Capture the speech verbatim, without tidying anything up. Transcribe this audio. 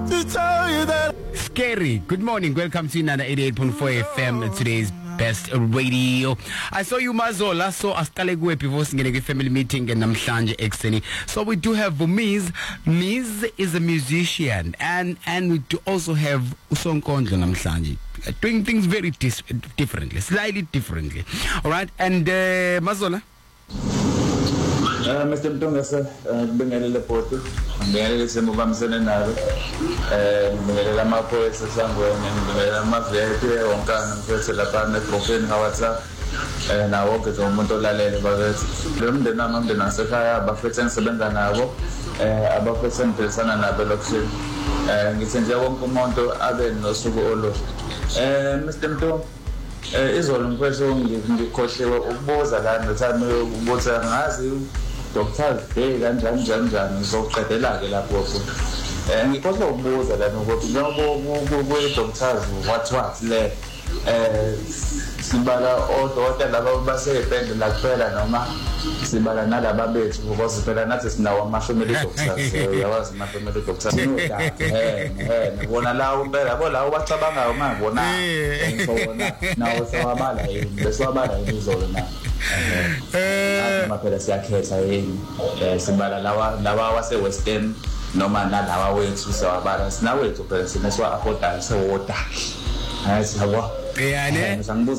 to tell you that. Scary. Good morning. Welcome to Nana eighty-eight point four F M. Today's best radio. I saw you Mazola, so asqale kuwe before singene kwi family meeting and namhlanje ekseni. So we do have Miz. Miz is a musician, and and we do also have Usonkondlo namhlanje, doing things very dis- differently, slightly differently. All right, and uh, Mazola. Uh, Mister Mtunga sir, ngibingelele photo, ngibingelele semubamisene nalo. Eh ngibingelela amaphoyisa sangweni, ngibingelela ama-V I P wonkana mfethu lapha ne-profile ka-WhatsApp. Eh nawo ke umuntu olalele bakithi. Lo mndeni nami umndeni wasekhaya abafethu engisebenza nabo, eh abafethu engiphilisana nabo lokushini. Eh ngithi nje wonke umuntu abe nosuku olusha. Eh Mister Mtunga eh izolo mfethu ngikhohliwe ukubuza la nothami ukuthi ngazi Doctor Day kanjani kanjani ngizoqedela ke lapho futhi eh ngikhohle ukubuza la ukuthi njengoba ku doctors what what le eh sibala odokotela laba basebende la kuphela noma sibala nalaba bethu because phela nathi sinawo ama-family doctors uyawazi ama-family doctors eh eh ngibona la umpela yabo la ubacabangayo ngibona ngibona nawo sewabala yini bese wabala izolo na eh maphela siyakhetha yini eh sibala lawa lawa wase Western noma nalawa wethu sewabala sinawethu phela sineswa affordayo sewater hayi siyabona yeah ne